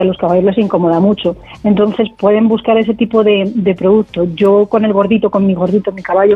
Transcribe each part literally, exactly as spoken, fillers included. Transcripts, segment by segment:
a los caballos les incomoda mucho. Entonces pueden buscar ese tipo de, de producto. Yo con el gordito, con mi gordito, mi caballo,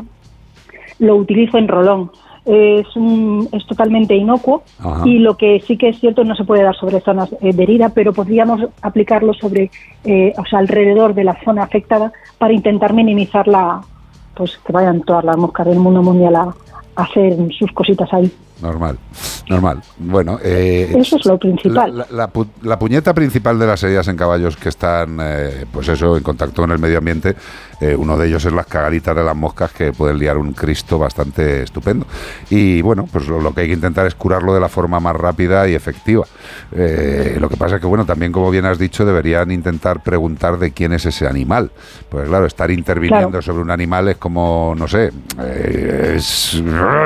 lo utilizo en rolón. Es, un, es totalmente inocuo. Ajá. Y lo que sí que es cierto, no se puede dar sobre zonas eh, de herida, pero podríamos aplicarlo sobre, eh, o sea, alrededor de la zona afectada para intentar minimizar la, pues que vayan todas las moscas del mundo mundial a, a hacer sus cositas ahí. Normal, normal. Bueno, eh, eso es lo principal. La, la, la, la puñeta principal de las heridas en caballos que están, eh, pues eso, en contacto con el medio ambiente, eh, uno de ellos es las cagaditas de las moscas que pueden liar un Cristo bastante estupendo. Y bueno, pues lo, lo que hay que intentar es curarlo de la forma más rápida y efectiva. Eh, lo que pasa es que, bueno, también como bien has dicho, deberían intentar preguntar de quién es ese animal. Pues claro, estar interviniendo claro. sobre un animal es como, no sé, eh, es...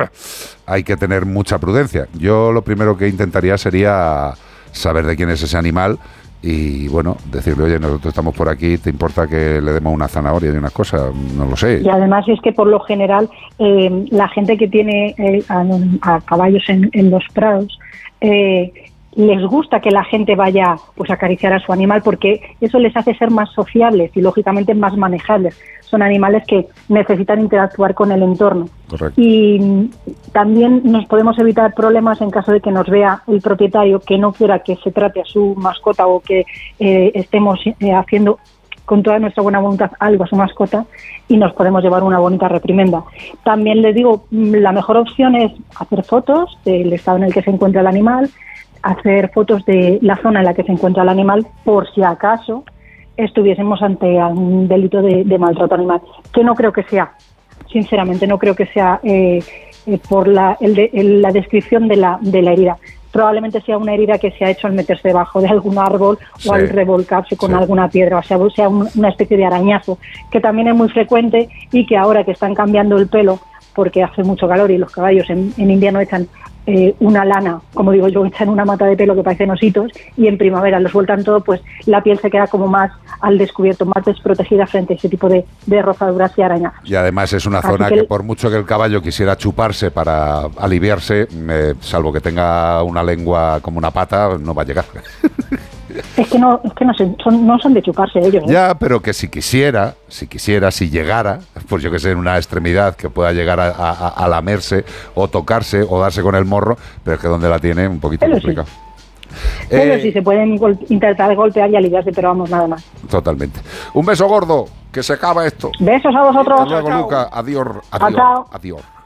hay que tener mucha prudencia. Yo lo primero que intentaría sería saber de quién es ese animal y, bueno, decirle, oye, nosotros estamos por aquí, ¿te importa que le demos una zanahoria y unas cosas? No lo sé. Y además es que, por lo general, eh, la gente que tiene eh, a, a caballos en, en los prados, eh, les gusta que la gente vaya pues a acariciar a su animal porque eso les hace ser más sociables y, lógicamente, más manejables. Son animales que necesitan interactuar con el entorno. Correcto. Y también nos podemos evitar problemas en caso de que nos vea el propietario que no quiera que se trate a su mascota o que eh, estemos eh, haciendo con toda nuestra buena voluntad algo a su mascota y nos podemos llevar una bonita reprimenda. También les digo, la mejor opción es hacer fotos del estado en el que se encuentra el animal, hacer fotos de la zona en la que se encuentra el animal por si acaso estuviésemos ante un delito de, de maltrato animal, que no creo que sea, sinceramente no creo que sea eh, eh, por la, el de, el, la descripción de la, de la herida. Probablemente sea una herida que se ha hecho al meterse debajo de algún árbol sí, o al revolcarse con sí. alguna piedra, o sea, sea un, una especie de arañazo, que también es muy frecuente y que ahora que están cambiando el pelo porque hace mucho calor y los caballos en, en invierno echan eh, una lana, como digo yo, echan una mata de pelo que parecen ositos y en primavera lo sueltan todo, pues la piel se queda como más al descubierto, más desprotegida frente a ese tipo de, de rozaduras y arañazos. Y además es una zona que, que por mucho que el caballo quisiera chuparse para aliviarse, eh, salvo que tenga una lengua como una pata, no va a llegar. Es que no, es que no, se, son, no son de chuparse ellos. ¿eh? Ya, pero que si quisiera, si quisiera, si llegara, pues yo que sé, en una extremidad que pueda llegar a, a, a lamerse o tocarse o darse con el morro, pero es que donde la tiene un poquito pero complicado. Sí. Pero eh, sí se pueden gol- intentar golpear y aliviarse, pero vamos, nada más. Totalmente. Un beso gordo, que se acaba esto. Besos a vosotros. Hasta luego, Luca. Adiós, adiós, adiós.